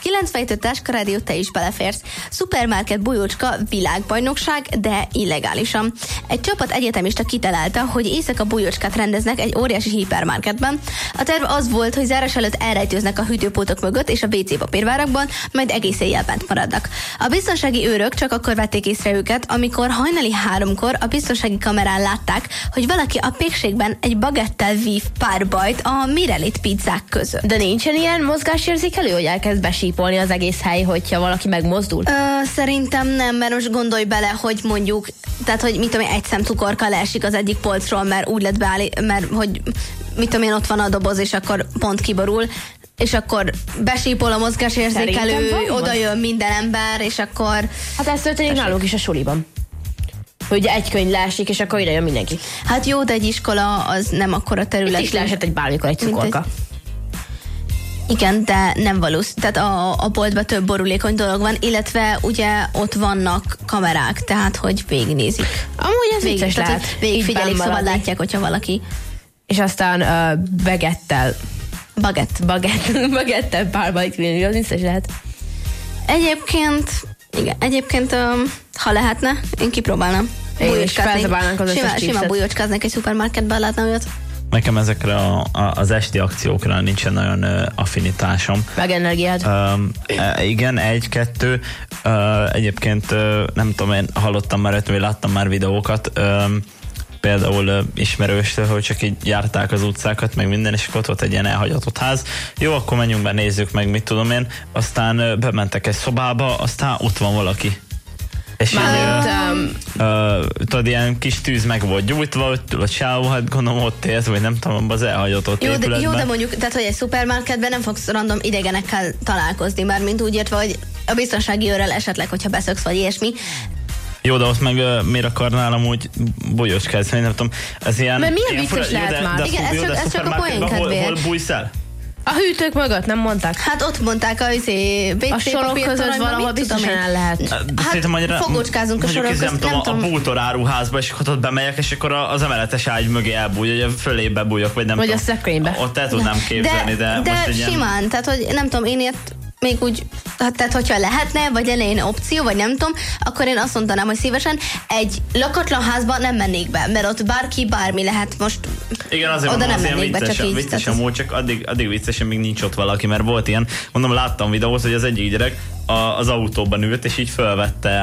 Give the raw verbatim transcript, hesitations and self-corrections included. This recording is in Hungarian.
kilenc fejtő táskarádió, te is beleférsz. Szupermarket bujócska világbajnokság, de illegálisan. Egy csapat egyetemista kitalálta, hogy éjszaka bujócskát rendeznek egy óriási hipermarketben. A terv az volt, hogy zárás előtt elrejtőznek a hűtőpótok mögött és a vé cé papírvárakban, majd egész éjjel bent maradnak. A biztonsági őrök csak akkor vették észre őket, amikor hajnali háromkor a biztonsági kamerán látták, hogy valaki a pékségben egy bagettel vív pár bajt a Mirelit pizzák között. De nincsen ilyen mozgásérzékelő, hogy elkezd besípolni az egész hely, hogyha valaki megmozdul? Ö, szerintem nem, mert most gondolj bele, hogy mondjuk, tehát hogy mit tudom én, egy szem cukorka leesik az egyik polcról, mert úgy lett beállí, mert hogy mit tudom én, ott van a doboz, és akkor pont kiborul, és akkor besípol a mozgásérzékelő, oda jön minden ember, és akkor... Hát ez történik nálunk is a suliban. Hogy egy könyv leesik, és akkor ide jön mindenki. Hát jó, de egy iskola az nem akkora terület. Itt is leesett egy bármikor egy cukorka. Egy... Igen, de nem valószínű. Tehát a, a boltban több borulékony dolog van, illetve ugye ott vannak kamerák, tehát hogy végignézik. Amúgy ez Végig, vicces tehát, lehet. Végig figyelik, szóval látják, hogyha valaki... És aztán uh, bagettel... Bagett. Bagett. Bagettel párbajt vinni, az vicces lehet. Egyébként... Igen, egyébként um, ha lehetne, én kipróbálnám. Én is felzabálnánk az összes Sima, chipset. sima bujocskáznék egy szupermarketben, látnám olyat. Nekem ezekre a, a, az esti akciókra nincsen nagyon uh, affinitásom. Meg energiád. Um, uh, igen, egy-kettő. Uh, egyébként uh, nem tudom, én hallottam már, vagy láttam már videókat, um, például uh, ismerőstől, hogy csak így járták az utcákat, meg minden, és ott volt egy ilyen elhagyatott ház. Jó, akkor menjünk be, nézzük meg, mit tudom én. Aztán uh, bementek egy szobába, aztán ott van valaki. És így, um, uh, tudod, ilyen kis tűz meg volt gyújtva, ott a csávó, hát gondolom ott élsz, vagy nem tudom, az elhagyatott jó, épületben. de, jó, de mondjuk, tehát hogy egy szupermarketben nem fogsz random idegenekkel találkozni, mert mint úgy értve, hogy a biztonsági őrrel esetleg, hogyha beszöksz, vagy ilyesmi. Jó, de ott meg uh, miért akarnál amúgy bolyocskázni, nem tudom, ez ilyen... Mert milyen ilyen vicces fura, lehet jó, de, már? de Igen, ez jó, csak- de ez csak a poén hol, kedvéért. hol bújsz el? A hűtők mögött, nem mondták? Hát ott mondták a izé, vé cé A sorok között valahol biztosan el lehet. Hát fogócskázunk a sorok között, nem nem tudom. A tudom. bútoráruházba, és ott bemegyek, és akkor az emeletes ágy mögé elbújj, hogy fölébe bújok, vagy nem vagy tudom. a szekrénybe. Ott el tudnám képzelni, de, de, most de egy ilyen... simán, tehát hogy nem tudom, én ilyet még úgy, tehát hogyha lehetne, vagy elején opció, vagy nem tudom, akkor én azt mondanám, hogy szívesen egy lakatlan házba nem mennék be, mert ott bárki, bármi lehet most. Igen, azért oda mondom, nem az ilyen mennék be, vicces, csak így. vicces tehát amúgy, csak addig, addig vicces, még nincs ott valaki, mert volt ilyen, mondom, láttam videót, hogy az egyik gyerek a, az autóban ült, és így felvette